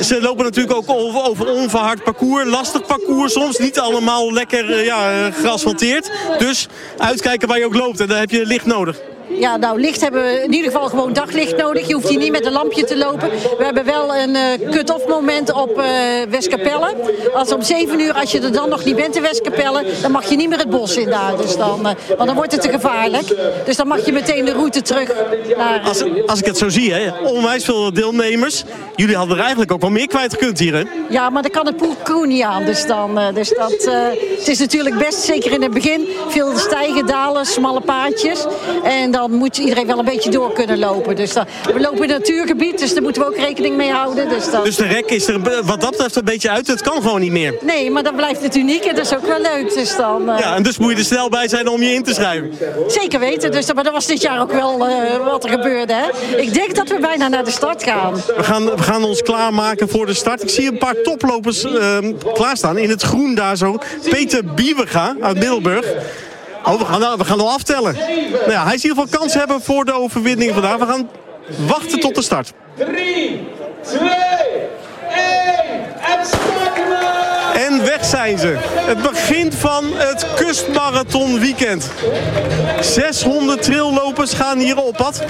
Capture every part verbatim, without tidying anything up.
ze lopen natuurlijk ook over, over onverhard parcours. Lastig parcours soms. Niet allemaal lekker uh, ja, geasfalteerd. Dus uitkijken waar je ook loopt. En daar heb je licht nodig. Ja, nou, licht hebben we in ieder geval gewoon daglicht nodig. Je hoeft hier niet met een lampje te lopen. We hebben wel een uh, cut-off moment op uh, Westkapelle. Als om zeven uur, als je er dan nog niet bent in Westkapelle, dan mag je niet meer het bos in daar. Dus dan, uh, want dan wordt het te gevaarlijk. Dus dan mag je meteen de route terug naar... Als, als ik het zo zie, hè, onwijs veel deelnemers. Jullie hadden er eigenlijk ook wel meer kwijt gekund hier, hè? Ja, maar dan kan het parcours niet aan. Dus dan, uh, dus dat, uh, het is natuurlijk best, zeker in het begin, veel stijgen, dalen, smalle paadjes. En dan moet iedereen wel een beetje door kunnen lopen. Dus dan, we lopen in het natuurgebied, dus daar moeten we ook rekening mee houden. Dus, dan... dus de rek is er wat dat betreft een beetje uit. Het kan gewoon niet meer. Nee, maar dan blijft het uniek en dat is ook wel leuk. Dus dan, uh... Ja, en dus moet je er snel bij zijn om je in te schrijven. Zeker weten, dus, maar dat was dit jaar ook wel uh, wat er gebeurde. Hè? Ik denk dat we bijna naar de start gaan. We gaan, we gaan ons klaarmaken voor de start. Ik zie een paar toplopers uh, klaarstaan. In het groen daar zo. Peter Biewerga uit Middelburg. Oh, we gaan, we gaan al aftellen. Nou ja, hij ziet in ieder geval kans hebben voor de overwinning vandaag. We gaan wachten tot de start. drie, twee, één en starten! En weg zijn ze. Het begin van het Kustmarathon weekend. zeshonderd traillopers gaan hier op pad.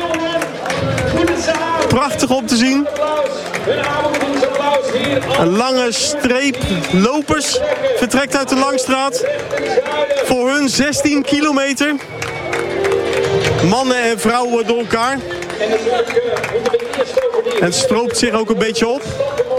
Prachtig om te zien. Een lange streep lopers vertrekt uit de Langstraat. Voor hun zestien kilometer. Mannen en vrouwen door elkaar. En het stroopt zich ook een beetje op.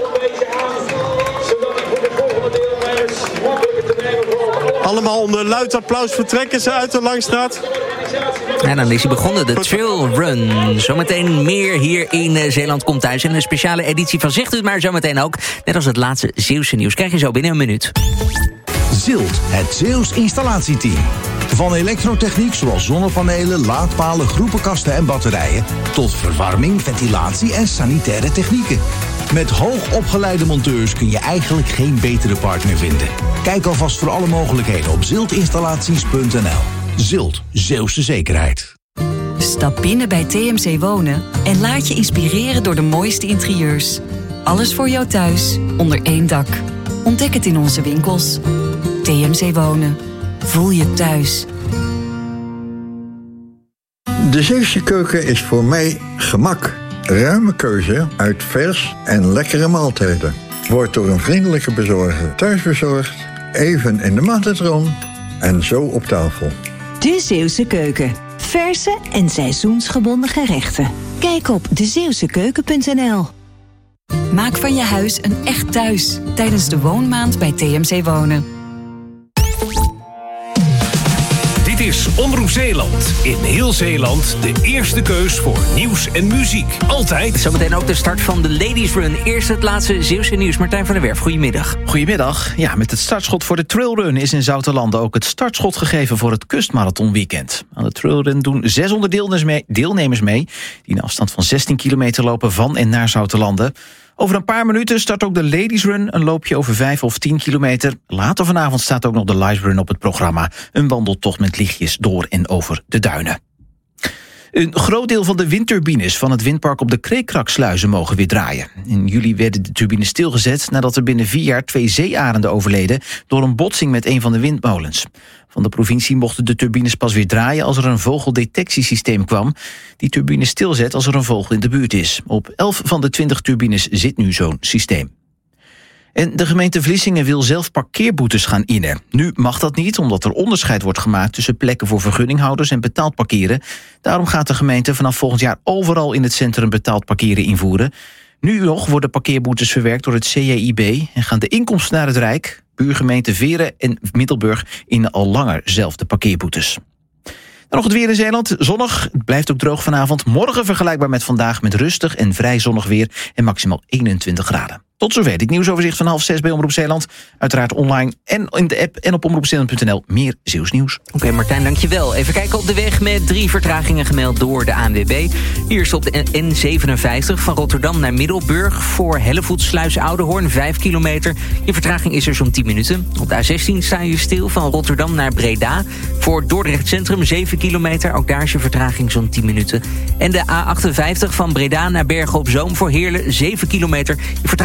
Allemaal onder luid applaus vertrekken ze uit de Langstraat. En dan is hij begonnen, de Trail Run. Zometeen meer hier in Zeeland komt thuis. En een speciale editie van Zegt u het maar zometeen ook. Net als het laatste Zeeuwse nieuws. Krijg je zo binnen een minuut. Zilt, het Zeeuws installatieteam. Van elektrotechniek zoals zonnepanelen, laadpalen, groepenkasten en batterijen... tot verwarming, ventilatie en sanitaire technieken. Met hoogopgeleide monteurs kun je eigenlijk geen betere partner vinden. Kijk alvast voor alle mogelijkheden op ziltinstallaties punt n l. Zilt, Zeeuwse zekerheid. Stap binnen bij T M C Wonen en laat je inspireren door de mooiste interieurs. Alles voor jou thuis, onder één dak. Ontdek het in onze winkels. T M C Wonen. Voel je thuis. De Zeeuwse keuken is voor mij gemak. Ruime keuze uit vers en lekkere maaltijden. Wordt door een vriendelijke bezorger thuisbezorgd, even in de magnetron en zo op tafel. De Zeeuwse keuken. Verse en seizoensgebonden gerechten. Kijk op de zeeuwse keuken punt n l. Maak van je huis een echt thuis tijdens de woonmaand bij T M C Wonen. Dit is Omroep Zeeland. In heel Zeeland de eerste keus voor nieuws en muziek. Altijd. Zometeen ook de start van de Ladies Run. Eerst het laatste Zeeuwse nieuws. Martijn van der Werf, goedemiddag. Goedemiddag. Ja, met het startschot voor de Trailrun is in Zoutelanden ook het startschot gegeven voor het Kustmarathon weekend. Aan de Trailrun doen zeshonderd deelnemers mee, deelnemers mee die een afstand van zestien kilometer lopen van en naar Zoutelanden. Over een paar minuten start ook de Ladies Run, een loopje over vijf of tien kilometer. Later vanavond staat ook nog de Live Run op het programma. Een wandeltocht met lichtjes door en over de duinen. Een groot deel van de windturbines van het windpark op de Kreekraksluizen mogen weer draaien. In juli werden de turbines stilgezet nadat er binnen vier jaar twee zeearenden overleden door een botsing met een van de windmolens. Van de provincie mochten de turbines pas weer draaien als er een vogeldetectiesysteem kwam. Die turbines stilzet als er een vogel in de buurt is. Op elf van de twintig turbines zit nu zo'n systeem. En de gemeente Vlissingen wil zelf parkeerboetes gaan innen. Nu mag dat niet, omdat er onderscheid wordt gemaakt tussen plekken voor vergunninghouders en betaald parkeren. Daarom gaat de gemeente vanaf volgend jaar overal in het centrum betaald parkeren invoeren. Nu nog worden parkeerboetes verwerkt door het C J I B en gaan de inkomsten naar het Rijk. Buurgemeente Veren en Middelburg innen al langer zelf de parkeerboetes. Dan nog het weer in Zeeland. Zonnig, het blijft ook droog vanavond. Morgen vergelijkbaar met vandaag met rustig en vrij zonnig weer en maximaal eenentwintig graden. Tot zover dit nieuwsoverzicht van half zes bij Omroep Zeeland. Uiteraard online en in de app en op omroep zeeland punt n l. Meer Zeeuws nieuws. Oké, okay, Martijn, dankjewel. Even kijken op de weg met drie vertragingen gemeld door de A N W B. Hier is op de N zevenenvijftig van Rotterdam naar Middelburg voor Hellevoetsluis Oudehoorn, vijf kilometer. Je vertraging is er zo'n tien minuten. Op de A zestien sta je stil van Rotterdam naar Breda. Voor Dordrecht Centrum, zeven kilometer. Ook daar is je vertraging zo'n tien minuten. En de A achtenvijftig van Breda naar Bergen op Zoom voor Heerlen, zeven kilometer. Je